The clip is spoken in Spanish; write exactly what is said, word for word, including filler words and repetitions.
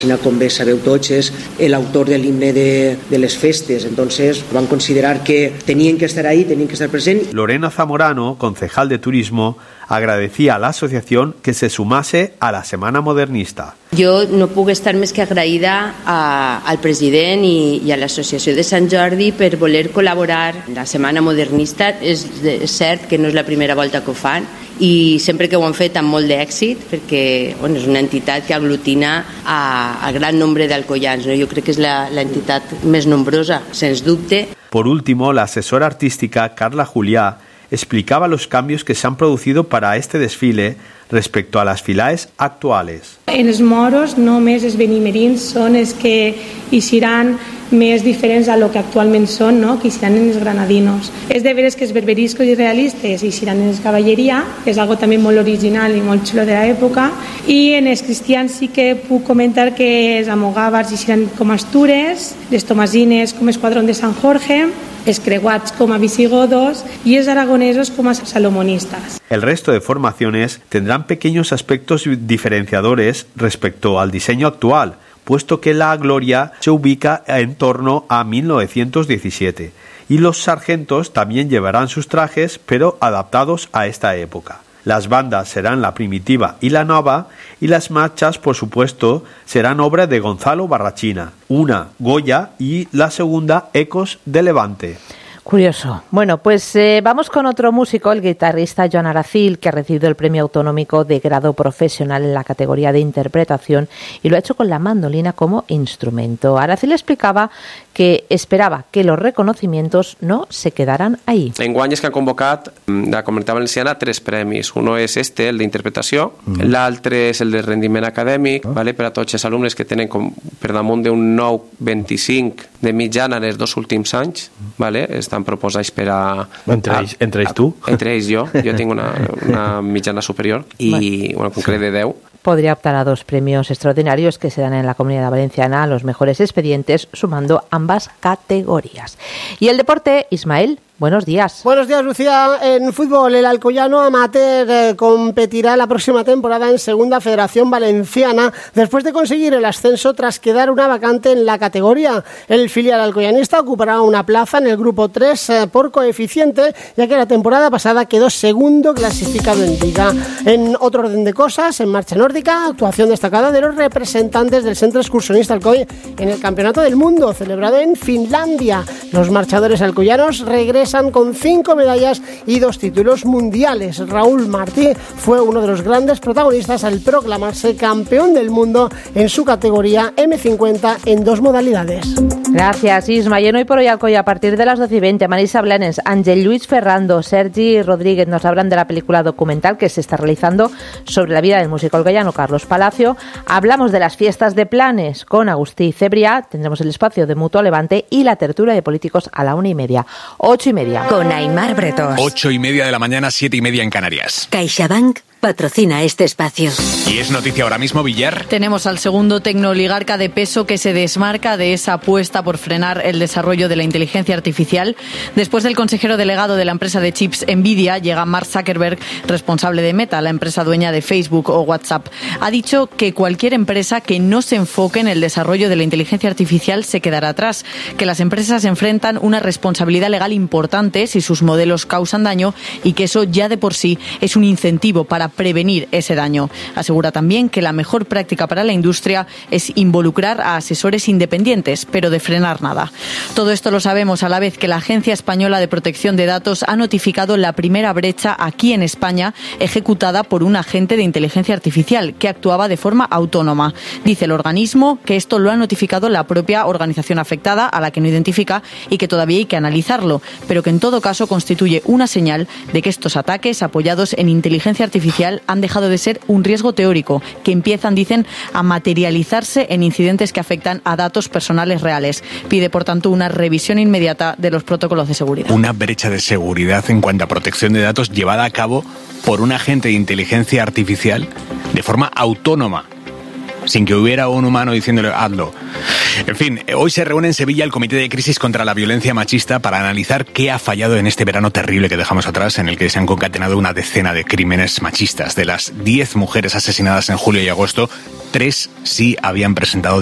Com bé sabeu tots, és l'autor de l'himne de, de les festes. Entonces van considerar que tenían que estar ahí, tenían que estar presentes. Lorena Zamorano, concejal de Turismo, agradecía a la asociación que se sumase a la Semana Modernista. Jo no puc estar més que agraïda a, al president i, i a l'Associació de Sant Jordi per voler col·laborar en la Setmana Modernista. És, és cert que no és la primera volta que ho fan i sempre que ho han fet amb molt d'èxit, perquè bueno, és una entitat que aglutina a, a gran nombre d'alcoians, ¿no? Jo crec que és la, la entitat més nombrosa, sens dubte. Por último, la asesora artística Carla Juliá explicaba los cambios que se han producido para este desfile respecto a las filaes actuales. En els moros només els benimerins són els que hi seran més diferents a lo que actualment són, no? Que hi seran en els granadinos. És de veres que els berberiscos i realistes hi seran en els cavalleria, que és algo també molt original i molt xulo de l'època, i en els cristians sí que puc comentar que els amogàvars hi seran com Astures, les tomasines com Esquadrón de Sant Jorge, els creuats com a visigodos y els aragonesos como a salomonistas. El resto de formaciones tendrán pequeños aspectos diferenciadores respecto al diseño actual, puesto que la gloria se ubica en torno a mil novecientos diecisiete y los sargentos también llevarán sus trajes pero adaptados a esta época. Las bandas serán la primitiva y la nova, y las marchas, por supuesto, serán obra de Gonzalo Barrachina, una Goya y la segunda Ecos de Levante. Curioso. Bueno, pues eh, vamos con otro músico, el guitarrista Joan Aracil, que ha recibido el premio autonómico de grado profesional en la categoría de interpretación y lo ha hecho con la mandolina como instrumento. Aracil explicaba que esperaba que los reconocimientos no se quedaran ahí. Enguany és que han convocat de la Comunitat Valenciana tres premis. Uno és este, el d'interpretació, mm. l'altre és el de rendiment acadèmic, oh. vale, per a tots els alumnes que tenen com per damunt d'un nou coma vint-i-cinc de mitjana en els dos últims anys, vale, estan proposats per a... Entre ells, a, entre ells tu? A, entre ells jo, jo tinc una, una mitjana superior i bueno, un concret de deu. Podría optar a dos premios extraordinarios que se dan en la Comunidad Valenciana a los mejores expedientes, sumando ambas categorías. Y el deporte, Ismael, buenos días. Buenos días, Lucía. En fútbol, el Alcoyano Amateur eh, competirá la próxima temporada en Segunda Federación Valenciana después de conseguir el ascenso tras quedar una vacante en la categoría. El filial alcoyanista ocupará una plaza en el grupo tres eh, por coeficiente, ya que la temporada pasada quedó segundo clasificado en Liga. En otro orden de cosas, en marcha nórdica, actuación destacada de los representantes del Centro Excursionista Alcoy en el Campeonato del Mundo, celebrado en Finlandia. Los marchadores alcoyanos regresan con cinco medallas y dos títulos mundiales. Raúl Martí fue uno de los grandes protagonistas al proclamarse campeón del mundo en su categoría eme cincuenta en dos modalidades. Gracias, Isma. Y en Hoy por Hoy Alcoy, a partir de las doce y veinte, Marisa Blanes, Ángel Luis Ferrando, Sergi Rodríguez nos hablan de la película documental que se está realizando sobre la vida del músico alcoyano Carlos Palacio. Hablamos de las fiestas de Planes con Agustí Cebrià. Tendremos el espacio de Mutua Levante y la tertulia de políticos a la una y media. Ocho y media. Con Aimar Bretos. Ocho y media de la mañana, siete y media en Canarias. CaixaBank patrocina este espacio. ¿Y es noticia ahora mismo, Villar? Tenemos al segundo tecnooligarca de peso que se desmarca de esa apuesta por frenar el desarrollo de la inteligencia artificial. Después del consejero delegado de la empresa de chips Nvidia, llega Mark Zuckerberg, responsable de Meta, la empresa dueña de Facebook o WhatsApp. Ha dicho que cualquier empresa que no se enfoque en el desarrollo de la inteligencia artificial se quedará atrás, que las empresas enfrentan una responsabilidad legal importante si sus modelos causan daño y que eso ya de por sí es un incentivo para prevenir ese daño. Asegura también que la mejor práctica para la industria es involucrar a asesores independientes, pero de frenar nada. Todo esto lo sabemos a la vez que la Agencia Española de Protección de Datos ha notificado la primera brecha aquí en España ejecutada por un agente de inteligencia artificial que actuaba de forma autónoma. Dice el organismo que esto lo ha notificado la propia organización afectada, a la que no identifica, y que todavía hay que analizarlo, pero que en todo caso constituye una señal de que estos ataques apoyados en inteligencia artificial han dejado de ser un riesgo teórico, que empiezan, dicen, a materializarse en incidentes que afectan a datos personales reales. Pide, por tanto, una revisión inmediata de los protocolos de seguridad. Una brecha de seguridad en cuanto a protección de datos llevada a cabo por un agente de inteligencia artificial de forma autónoma. sin que hubiera un humano diciéndole hazlo. En fin, hoy se reúne en Sevilla el Comité de Crisis contra la Violencia Machista para analizar qué ha fallado en este verano terrible que dejamos atrás, en el que se han concatenado una decena de crímenes machistas. De las diez mujeres asesinadas en julio y agosto, tres sí habían presentado